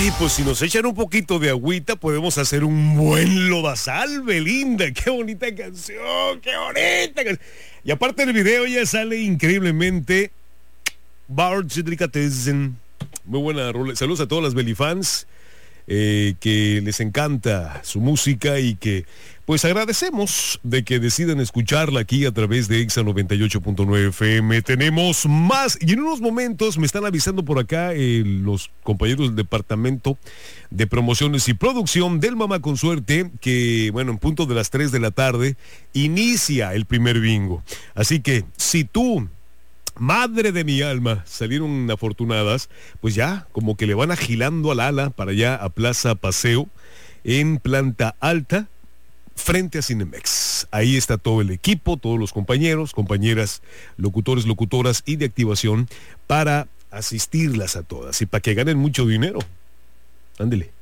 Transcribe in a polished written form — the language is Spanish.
Y pues si nos echan un poquito de agüita, podemos hacer un buen lodazal, Belinda. ¡Qué bonita canción! ¡Qué bonita canción! Y aparte el video ya sale increíblemente. Bart Delicatessen. Muy buena rola. Saludos a todas las Belifans que les encanta su música y que pues agradecemos de que decidan escucharla aquí a través de Exa 98.9 FM. Tenemos más y en unos momentos me están avisando por acá los compañeros del departamento de promociones y producción del Mamá con Suerte que, bueno, en punto de las 3 de la tarde inicia el primer bingo. Así que si tú, madre de mi alma, salieron afortunadas, pues ya como que le van agilando al ala para allá a Plaza Paseo en planta alta frente a Cinemex. Ahí está todo el equipo, todos los compañeros, compañeras, locutores, locutoras y de activación para asistirlas a todas y para que ganen mucho dinero. Ándele.